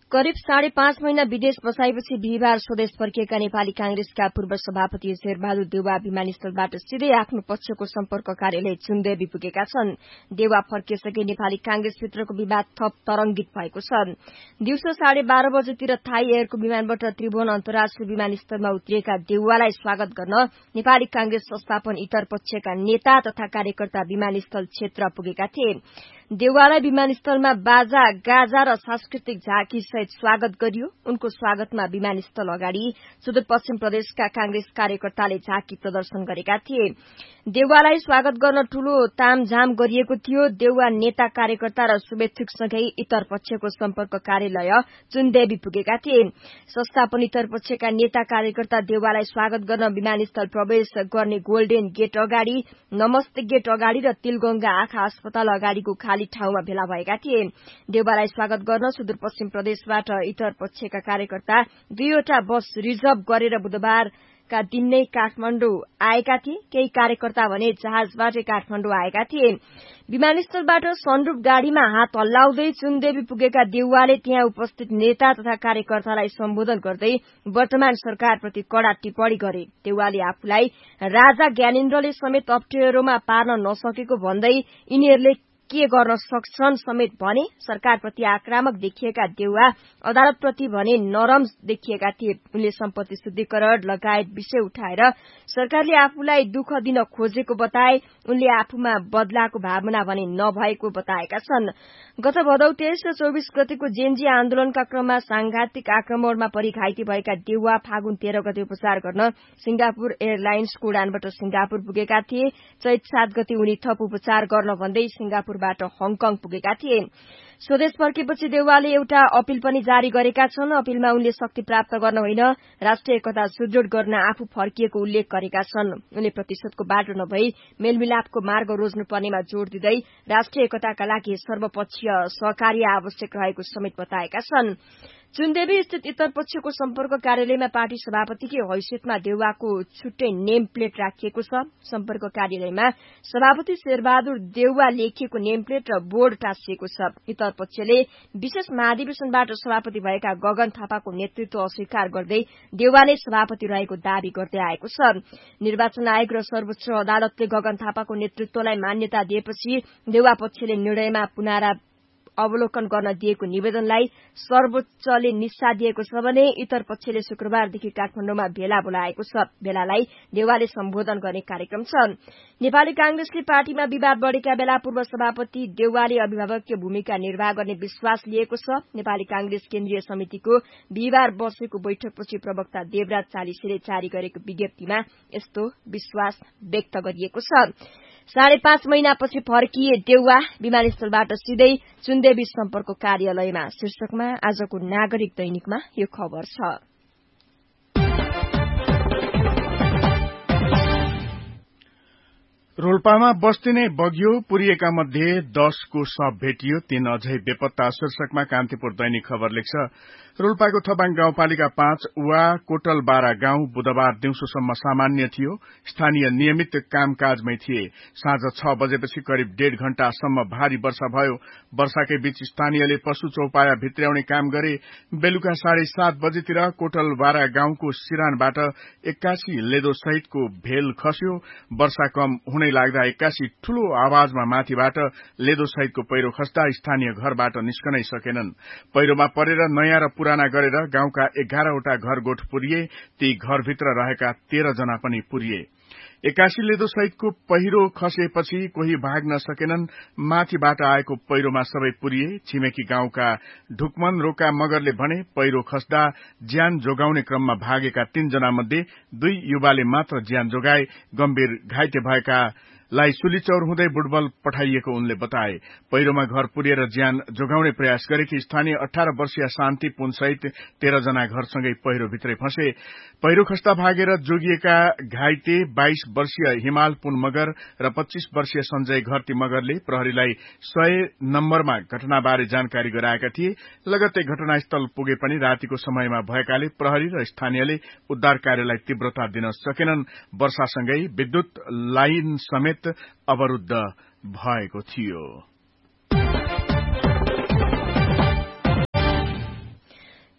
करिब 5.5 महिना विदेश बसाएपछि बिहिबार स्वदेश फर्किएका नेपाली कांग्रेसका पूर्व सभापति शेरबहादुर देउवा विमानस्थलबाट सिधै आफ्नो पक्षको सम्पर्क कार्यालय चुन्देवी पुगेका छन्। देउवा फर्किएसँगै नेपाली कांग्रेसभित्रको विवाद थप तरंगित भएको छ। दिउँसो 12:30 बजेतिर थाई एयरको विमानबाट त्रिभुवन अन्तर्राष्ट्रिय विमानस्थलमा उत्रिएका देउवालाई स्वागत गर्न नेपाली कांग्रेस संस्थापन इतर पक्षका नेता तथा कार्यकर्ता विमानस्थल क्षेत्र पुगेका थिए। देउवालाई विमानस्थलमा बाजा गाजा र सांस्कृतिक झाँकी सहित स्वागत गरियो। उनको स्वागतमा विमानस्थल अगाडि सुदूरपश्चिम प्रदेशका कांग्रेस कार्यकर्ताले झाँकी प्रदर्शन गरेका थिए। देउवालाई स्वागत गर्न ठूलो तामझाम गरिएको थियो। देउवा नेता कार्यकर्ता र शुभेच्छुकसँगै इतर पक्षको सम्पर्क कार्यालय चुन्देवी पुगेका थिए। संस्थापन इतर पक्षका नेता कार्यकर्ता देउवालाई स्वागत गर्न विमानस्थल प्रवेश गर्ने गोल्डेन गेट अगाडि, नमस्ते गेट अगाडि र तिलगंगा आँखा अस्पताल अगाडिको खाली ठाउँमा भेला भएका थिए। देउवालाई स्वागत गर्न सुदूरपश्चिम प्रदेशबाट इतर पक्षका कार्यकर्ता 2वटा बस रिजर्भ गरेर बुधबारका दिन नै काठमाण्डु आएका थिए। केही कार्यकर्ता भने जहाजबाटै काठमाण्डु आएका थिए। विमानस्थलबाट सनरूफ गाड़ीमा हात हल्लाउँदै चुन्देवी पुगेका देउवाले त्यहाँ उपस्थित नेता तथा कार्यकर्तालाई सम्बोधन गर्दै वर्तमान सरकारप्रति कड़ा टिप्पणी गरे। देउवाले आफूलाई राजा ज्ञानेन्द्रले समेत अप्ठ्यारोमा पार्न नसकेको भन्दै यिनीहरूले के गर्न सक्छन् समेत भने। सरकारप्रति आक्रामक देखिएका देउवा अदालतप्रति भने नरम देखिएका थिए। उनले सम्पत्ति शुद्धिकरण लगायत विषय उठाएर सरकारले आफूलाई दुःख दिन खोजेको बताए। उनले आफूमा बदलाको भावना भने नभएको बताएका छन्। गत भदौ 23 र 24 गतेको जेनजी आन्दोलनका क्रममा सांघातिक आक्रमणमा परि घाइते भएका देउवा फागुन 13 गते उपचार गर्न सिंगापुर एयरलाइन्सको उडानबाट सिंगापुर पुगेका थिए। चैत 7 गते उनी थप उपचार गर्न भन्दै सिंगापुरबाट हङकङ पुगेका थिए। स्वदेश फर्केपछि देउवाले एउटा अपील पनि जारी गरेका छन्। अपीलमा उनले शक्ति प्राप्त गर्न होइन, राष्ट्रिय एकता सुदृढ गर्न आफू फर्किएको उल्लेख गरेका छन्। उनले प्रतिशोधको बाटो नभई मेलमिलापको मार्ग रोज्नुपर्नेमा जोड़ दिँदै राष्ट्रिय एकताका लागि सर्वपक्षीय सहकार्य आवश्यक रहेको समेत बताएका छन्। चुन्देवी स्थित इतर पक्षको सम्पर्क कार्यालयमा पार्टी सभापतिकै हैसियतमा देउवाको छुट्टै नेम प्लेट राखिएको छ। सम्पर्क कार्यालयमा सभापति शेरबहादुर देउवा लेखिएको नेम प्लेट र बोर्ड टाँसिएको छ। इतर पक्षले विशेष महाधिवेशनबाट सभापति भएका गगन थापाको नेतृत्व अस्वीकार गर्दै देउवाले सभापति रहेको दावी गर्दै आएको छ। निर्वाचन आयोग र सर्वोच्च अदालतले गगन थापाको नेतृत्वलाई मान्यता दिएपछि देउवा पक्षले निर्णयमा अवलोकन गर्न दिएको निवेदनलाई सर्वोच्चले निस्सा दिएको छ भने इतर पक्षले शुक्रबारदेखि काठमाण्डुमा भेला बोलाएको छ। भेलालाई देउवाले सम्बोधन गर्ने कार्यक्रम छ। नेपाली कांग्रेसले पार्टीमा विवाद बढ़ेका बेला पूर्व सभापति देउवाले अभिभावकीय भूमिका निर्वाह गर्ने विश्वास लिएको छ। नेपाली कांग्रेस केन्द्रीय समितिको बिहिबार बसेको बैठकपछि प्रवक्ता देवराज चालिसेले जारी गरेको विज्ञप्तिमा यस्तो विश्वास व्यक्त गरिएको छ। 5.5 महिनापछि फर्किए देउवा विमानस्थलबाट सिधै चुन्देवी सम्पर्क कार्यालयमा शीर्षकमा आजको नागरिक दैनिकमा यो खबर छ। रोल्पामा बस्ती नै बग्यो, पुरिएका मध्ये 10 को शव भेटियो, 3 अझै बेपत्ता शीर्षकमा कान्तिपुर दैनिक खबर लेख्छ। रोल्पाको थबाङ गाउँपालिका 5 वा कोटलबारा गाउँ बुधबार दिउँसोसम्म सामान्य थियो। स्थानीय नियमित कामकाजमै थिए। साँझ 6 बजेपछि करिब 1.5 घण्टासम्म भारी वर्षा भयो। वर्षाकै बीच स्थानीयले पशु चौपाया भित्र्याउने काम गरे। बेलुका 7:30 बजेतिर कोटलबारा गाउँको सिरानबाट 81 लेदो सहितको भेल खस्यो। वर्षा कम हुनै लाग्दा 81 ठूलो आवाजमा माथिबाट लेदो सहितको पहिरो खस्दा स्थानीय घरबाट निस्कनै सकेनन्। पहिरोमा परेर नयाँ र पुराना गरेर गाउँका 11वटा घरगोठ पुरिए। ती घरभित्र रहेका 13 जना पनि पुरिए। 81 लेदो सहितको पहिरो खसेपछि कोही भाग्न सकेनन्। माथिबाट आएको पहिरोमा सबै पुरिए। छिमेकी गाउँका ढुकमन रोका मगरले भने पहिरो खस्दा ज्यान जोगाउने क्रममा भागेका 3 जना मध्ये 2 युवाले मात्र ज्यान जोगाए। गम्भीर घाइते भएकालाई सुलीचौर हुँदै बुटबल पठाइएको उनले बताए। पहिरोमा घर पुरिएर ज्यान जोगाउने प्रयास गरेकी स्थानीय 18 वर्षीय शान्ति पुन सहित 13 जना घरसँगै पहिरोभित्रै फँसे। पहिरो खस्दा भागेर जोगिएका घाइते 22 वर्षीय हिमाल पुन मगर र 25 वर्षीय सञ्जय घरती मगरले प्रहरीलाई 100 नम्बरमा घटनाबारे जानकारी गराएका थिए। लगत्तै घटनास्थल पुगे पनि रातिको समयमा भएकाले प्रहरी र स्थानीयले उद्धार कार्यलाई तीव्रता दिन सकेनन्। वर्षासँगै विद्युत लाइन समेत अवरुद्ध भएको थियो।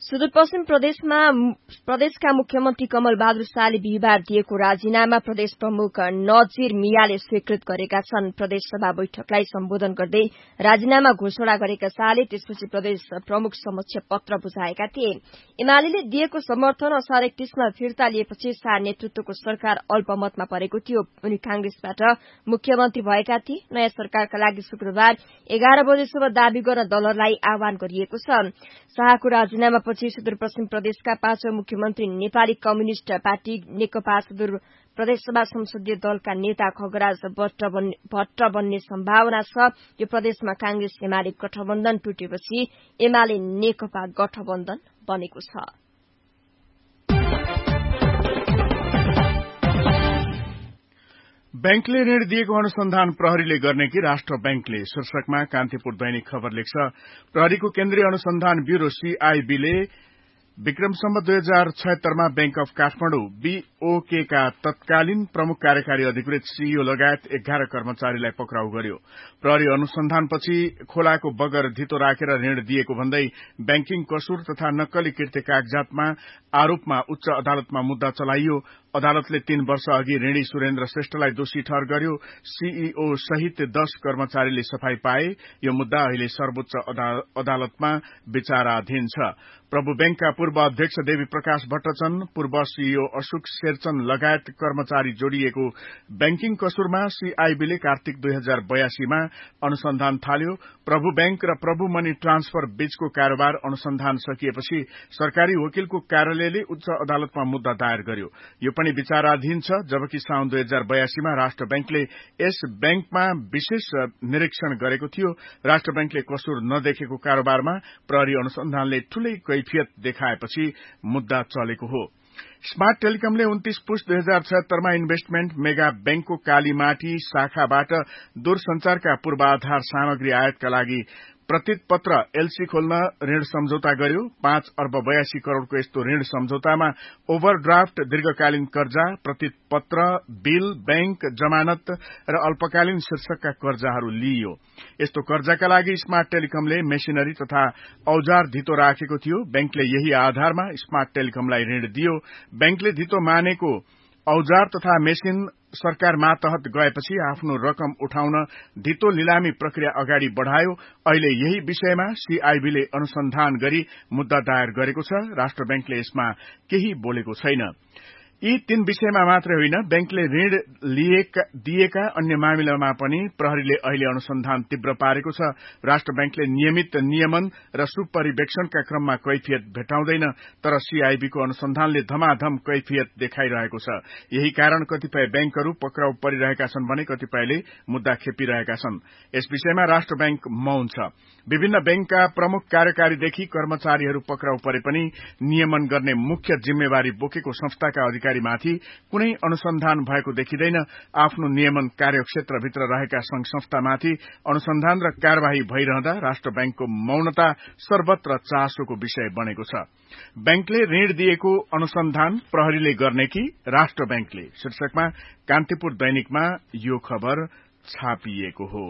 सुदूरपश्चिम प्रदेशका मुख्यमन्त्री कमल बहादुर शाहले बिहिबार दिएको राजीनामा प्रदेश प्रमुख नजीर मियाले स्वीकृत गरेका छन्। प्रदेशसभा बैठकलाई सम्बोधन गर्दै राजीनामा घोषणा गरेका शाहले त्यसपछि प्रदेश प्रमुख समक्ष पत्र बुझाएका थिए। एमाले दिएको समर्थन असार 31मा फिर्ता लिएपछि शाह नेतृत्वको सरकार अल्पमतमा परेको थियो। उनी कांग्रेसबाट मुख्यमन्त्री भएका थिए। नयाँ सरकारका लागि शुक्रबार 11 बजेसम्म दावी गर्न दलहरूलाई आह्वान गरिएको छ। शाहको राजीनामापछि सुदूरपश्चिम प्रदेशका 5 मुख्यमन्त्री नेपाली कम्युनिष्ट पार्टी नेकपा सुदूर प्रदेशसभा संसदीय दलका नेता खगराज भट्ट बन्ने सम्भावना छ। यो प्रदेशमा कांग्रेस एमाले गठबन्धन टुटेपछि एमाले नेकपा गठबन्धन बनेको छ। बैंकले ऋण दिएको अनुसन्धान प्रहरीले गर्ने कि राष्ट्र बैंकले शीर्षकमा कान्तिपुर दैनिक खबर लेख्छ। प्रहरीको केन्द्रीय अनुसन्धान bureau सीआईबीले Vikram Samvat 2076मा bank of Kathmandu बीओके का तत्कालीन प्रमुख कार्यकारी अधिकृत सीईओ लगायत 11 कर्मचारीलाई पक्राउ गर्यो। प्रहरी अनुसन्धानपछि खोलाको बगर धितो राखेर ऋण दिएको भन्दै बैंकिङ कसुर तथा नक्कली कृत्य कागजातमा आरोपमा उच्च अदालतमा मुद्दा चलाइयो। अदालतले 3 वर्ष अघि ऋणी सुरेन्द्र श्रेष्ठलाई दोषी ठहर गर्यो। सीईओ सहित 10 कर्मचारीले सफाई पाए। यो मुद्दा अहिले सर्वोच्च अदालतमा विचाराधीन छ। प्रभु बैंकका पूर्व अध्यक्ष देवी प्रकाश भट्टचन, पूर्व सीईओ अशोक शेरचन लगायत कर्मचारी जोडिएको बैंकिङ कसुरमा सीआईबीले कार्तिक 2082मा अनुसन्धान थाल्यो। प्रभु बैंक र प्रभु मनी ट्रान्सफर बीचको कारोबार अनुसन्धान सकिएपछि सरकारी वकिलको कार्यालयले उच्च अदालतमा मुद्दा दायर गर्यो। यो पनि विचाराधीन छ। जबकि साउन 2082मा राष्ट्र बैंकले यस बैंकमा विशेष निरीक्षण गरेको थियो। राष्ट्र बैंकले कसुर नदेखेको कारोबारमा प्रहरी अनुसन्धानले ठूलै कैफियत देखाएपछि मुद्दा चलेको हो। स्मार्ट टेलिकमले 29 पुस 2076मा इन्भेस्टमेन्ट मेगा बैंकको कालीमाटी शाखाबाट दूरसञ्चारका पूर्वाधार सामग्री आयातका लागि प्रतिपत्र एलसी खोल्न ऋण सम्झौता गर्यो। 5 अर्ब 82 करोड़को यस्तो ऋण सम्झौतामा ओभरड्राफ्ट, दीर्घकालीन कर्जा, प्रतिपत्र, बिल, बैंक जमानत र अल्पकालीन शीर्षकका कर्जाहरू लिइयो। यस्तो कर्जाका लागि स्मार्ट टेलिकमले मेसिनरी तथा औजार धितो राखेको थियो। बैंकले यही आधारमा स्मार्ट टेलिकमलाई ऋण दियो। बैंकले धितो मानेको औजार तथा मेसिन सरकार मातहत गएपछि आफ्नो रकम उठाउन धितो लिलामी प्रक्रिया अगाडि बढ़ायो। अहिले यही विषयमा सीआईबीले अनुसन्धान गरी मुद्दा दायर गरेको छ। राष्ट्र बैंकले यसमा केही बोलेको छैन। यी 3 विषयमा मात्रै होइन, बैंकले ऋण दिएका अन्य मामिलामा पनि प्रहरीले अहिले अनुसन्धान तीव्र पारेको छ। राष्ट्र बैंकले नियमित नियमन र सुपरिवेक्षणका क्रममा कैफियत भेटाउँदैन, तर सीआईबीको अनुसन्धानले धमाधम कैफियत देखाइरहेको छ। यही कारण कतिपय बैंकहरू पक्राउ परिरहेका छन् भने कतिपयले मुद्दा खेपिरहेका छन्। यस विषयमा राष्ट्र बैंक मौन छ। विभिन्न बैंकका प्रमुख कार्यकारीदेखि कर्मचारीहरू पक्राउ परे पनि नियमन गर्ने मुख्य जिम्मेवारी बोकेको संस्थाका अधिकारीमाथि कुनै अनुसन्धान भएको देखिँदैन। आफ्नो नियमन कार्यक्षेत्रभित्र रहेका संघ संस्थामाथि अनुसन्धान र कार्यवाही भइरहँदा राष्ट्र बैंकको मौनता सर्वत्र चासोको विषय बनेको छ। बैंकले ऋण दिएको अनुसन्धान प्रहरीले गर्ने कि राष्ट्र बैंकले, शीर्षकमा कान्तिपुर दैनिकमा यो खबर छापिएको हो।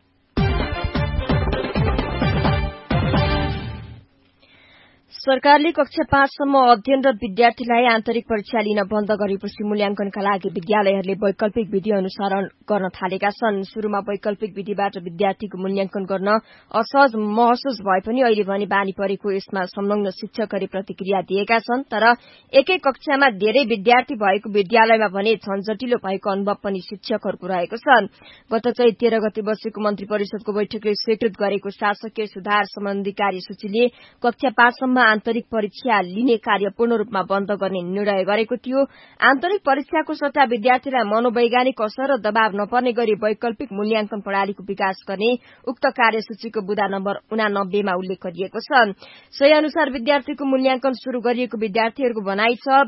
सरकारले कक्षा 5 सम्म अध्ययनरत विद्यार्थीलाई आन्तरिक परीक्षा लिन बन्द गरेपछि मूल्याङ्कनका लागि विद्यालयहरूले वैकल्पिक विधि अनुसरण गर्न थालेका छन्। शुरूमा वैकल्पिक विधिबाट विद्यार्थीको मूल्याङ्कन गर्न असहज महसुस भए पनि अहिले भने बानी परेको यसमा संलग्न शिक्षकहरूले प्रतिक्रिया दिएका छन्। तर एकै कक्षामा धेरै विद्यार्थी भएको विद्यालयमा भने झन्झटिलो भएको अनुभव पनि शिक्षकहरूको रहेको छ। गत चैत 13 गते बसेको मन्त्री परिषदको बैठकले स्वीकृत गरेको शासकीय सुधार सम्बन्धी कार्यसूचीले कक्षा 5 सम्म आन्तरिक परीक्षा लिने कार्य पूर्ण रूपमा बन्द गर्ने निर्णय गरेको थियो। आन्तरिक परीक्षाको सट्टा विद्यार्थीलाई मनोवैज्ञानिक असर र दबाव नपर्ने गरी वैकल्पिक मूल्याङ्कन प्रणालीको विकास गर्ने उक्त कार्यसूचीको बुँदा नम्बर 89 मा उल्लेख गरिएको छ। सोही अनुसार विद्यार्थीको मूल्याङ्कन शुरू गरिएको विद्यार्थीहरूको भनाइ छ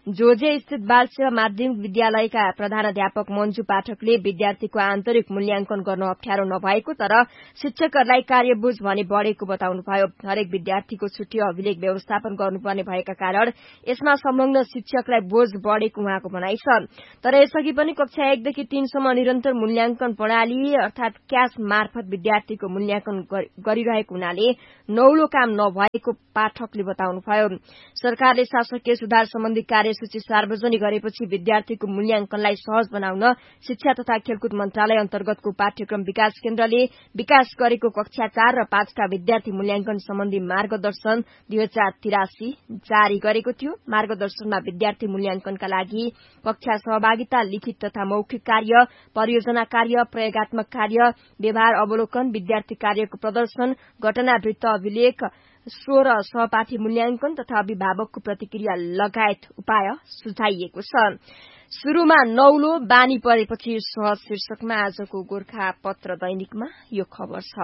जोजे स्थित बाल सेवा माध्यमिक विद्यालयका प्रधानाध्यापक मञ्जु पाठकले विद्यार्थीको आन्तरिक मूल्याङ्कन गर्न अप्ठ्यारो नभएको तर शिक्षकहरूलाई कार्यबोझ भने बढ़ेको बताउनुभयो। हरेक विद्यार्थीको छुट्टी अभिलेख व्यवस्थापन गर्नुपर्ने भएका कारण यसमा संलग्न शिक्षकलाई बोझ बढ़ेको उहाँको भनाइ छ। तर यसअघि पनि कक्षा 1 देखि 3 सम्म निरन्तर मूल्याङ्कन प्रणाली अर्थात क्यास मार्फत विद्यार्थीको मूल्याङ्कन गरिरहेको हुनाले नौलो काम नभएको पाठकले बताउनुभयो। सरकारले शासकीय सुधार सम्बन्धी कार्यसूची सार्वजनिक गरेपछि विद्यार्थीको मूल्याङ्कनलाई सहज बनाउन शिक्षा तथा खेलकुद मन्त्रालय अन्तर्गतको पाठ्यक्रम विकास केन्द्रले विकास गरेको कक्षा 4 र 5 का विद्यार्थी मूल्याङ्कन सम्बन्धी मार्गदर्शन 2083 जारी गरेको थियो। मार्गदर्शनमा विद्यार्थी मूल्याङ्कनका लागि कक्षा सहभागिता, लिखित तथा मौखिक कार्य, परियोजना कार्य, प्रयोगात्मक कार्य, व्यवहार अवलोकन, विद्यार्थी कार्यको प्रदर्शन, घटनावृत्त अभिलेख, 16 सहपाठी मूल्याङ्कन तथा अभिभावकको प्रतिक्रिया लगायत उपाय सुझाइएको छ। शुरूमा नौलो बानी परेपछि सहज शीर्षकमा आजको गोर्खा पत्र दैनिकमा यो खबर छ।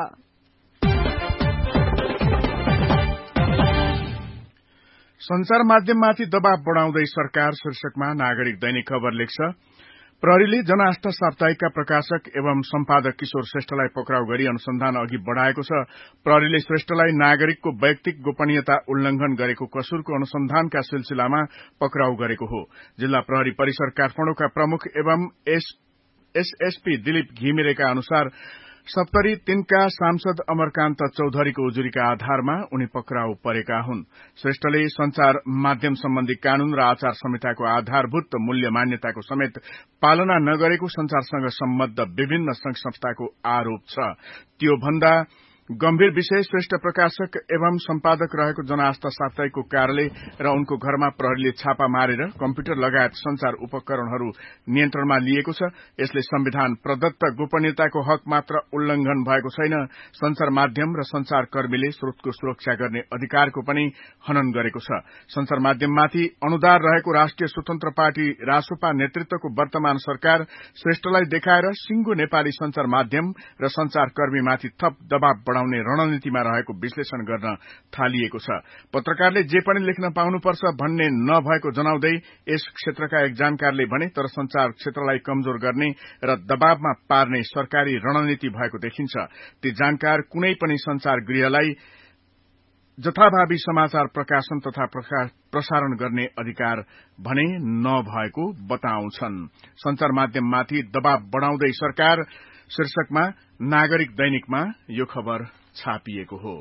संचार माध्यममाथि दबाव बढ़ाउँदै सरकार शीर्षकमा नागरिक दैनिक खबर लेख्छ। प्रहरीले जनआस्था साप्ताहिकका प्रकाशक एवं सम्पादक किशोर श्रेष्ठलाई पक्राउ गरी अनुसन्धान अघि बढ़ाएको छ। प्रहरीले श्रेष्ठलाई नागरिकको वैयक्तिक गोपनीयता उल्लंघन गरेको कसुरको अनुसन्धानका सिलसिलामा पक्राउ गरेको हो। जिल्ला प्रहरी परिसर काठमाडौँका प्रमुख एवं एसएसपी दिलीप घिमिरेका अनुसार सप्तरी 3 का सांसद अमरकान्त चौधरीको उजुरीका आधारमा उनी पक्राउ परेका हुन्। श्रेष्ठले संचार माध्यम सम्बन्धी कानून र आचार संहिताको आधारभूत मूल्य मान्यताको समेत पालना नगरेको संचारसँग सम्बद्ध विभिन्न संघ संस्थाको आरोप छ। त्यो भन्दा गम्भीर विषय श्रेष्ठ प्रकाशक एवं सम्पादक रहेको जनआस्था साप्ताहिकको कार्यालय र उनको घरमा प्रहरीले छापा मारेर कम्प्युटर लगायत संचार उपकरणहरू नियन्त्रणमा लिएको छ। यसले संविधान प्रदत्त गोपनीयताको हक मात्र उल्लंघन भएको छैन, संचार माध्यम र संचारकर्मीले स्रोतको सुरक्षा गर्ने अधिकारको पनि हनन गरेको छ। संचार माध्यममाथि अनुदार रहेको राष्ट्रिय स्वतन्त्र पार्टी रासोपा नेतृत्वको वर्तमान सरकार श्रेष्ठलाई देखाएर सिंगो नेपाली संचार माध्यम र संचारकर्मीमाथि थप दबाव बढ़ाउने रणनीतिमा रहेको विश्लेषण गर्न थालिएको छ। पत्रकारले जे पनि लेख्न पाउनुपर्छ भन्ने नभएको जनाउँदै यस क्षेत्रका एक जानकारले भने तर संचार क्षेत्रलाई कमजोर गर्ने र दबावमा पार्ने सरकारी रणनीति भएको देखिन्छ। ती जानकार कुनै पनि संचार गृहलाई जथाभावी समाचार प्रकाशन तथा प्रसारण गर्ने अधिकार भने नभएको बताउँछन्। संचार माध्यममाथि दबाव बढ़ाउँदै सरकार शीर्षकमा नागरिक दैनिकमा यो खबर छापिएको हो।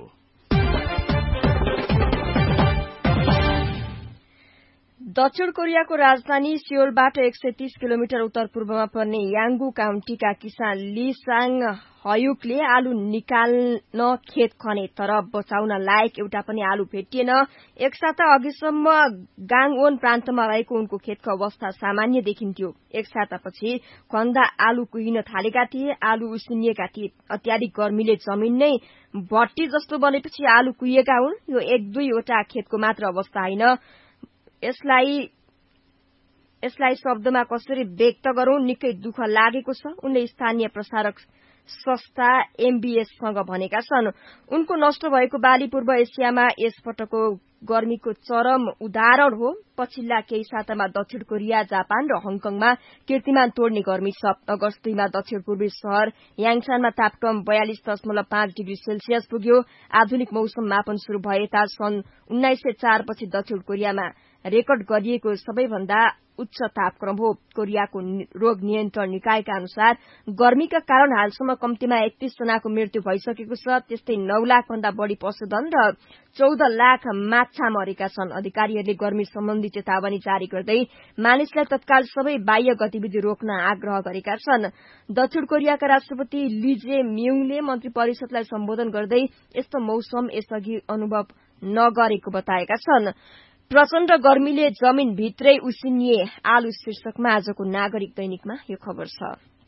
दक्षिण कोरियाको राजधानी सियोलबाट 130 किलोमिटर उत्तर पूर्वमा पर्ने याङ्गू काउन्टीका किसान ली साङ हयुकले आलु निकाल्न खेत खने तर बचाउन लायक एउटा पनि आलु भेटिएन। एक साता अघिसम्म गाङओन प्रान्तमा रहेको उनको खेतको अवस्था सामान्य देखिन्थ्यो। एक सातापछि खन्दा आलु कुहिन थालेका थिए, आलु उसिनिएका थिए। अत्याधिक गर्मीले जमिन नै भट्टी जस्तो बनेपछि आलु कुहिएका हुन्। यो 1-2 वटा खेतको मात्र अवस्था होइन। यसलाई शब्दमा कसरी व्यक्त गरौं, निकै दुःख लागेको छ, उनले स्थानीय प्रसारक संस्था एमबीएससँग भनेका छन्। उनको नष्ट भएको बाली पूर्व एसियामा यसपटकको गर्मीको चरम उदाहरण हो। पछिल्ला केही सातामा दक्षिण कोरिया, जापान र हङकङमा कीर्तिमान तोड्ने गर्मी छ। अगस्त 2 मा दक्षिण पूर्वी शहर याङसानमा तापक्रम 42.5 डिग्री सेल्सियस पुग्यो। आधुनिक मौसम मापन शुरू भए यता सन् 1904 पछि दक्षिण कोरियामा रेकर्ड गरिएको सबैभन्दा उच्च तापक्रम हो। कोरियाको रोग नियन्त्रण निकायका अनुसार गर्मीका कारण हालसम्म कम्तीमा 31 जनाको मृत्यु भइसकेको छ। त्यस्तै 9 लाख भन्दा बढ़ी पशुधन र 14 लाख माछा मरेका छन्। अधिकारीहरूले गर्मी सम्बन्धी चेतावनी जारी गर्दै मानिसलाई तत्काल सबै बाह्य गतिविधि रोक्न आग्रह गरेका छन्। दक्षिण कोरियाका राष्ट्रपति ली जे म्युङले मन्त्री परिषदलाई सम्बोधन गर्दै यस्तो मौसम यसअघि अनुभव नगरेको बताएका छन्। प्रचण्ड गर्मीले जमिन भित्रै उसिनिए आलु शीर्षकमा आजको नागरिक दैनिकमा यो खबर छ।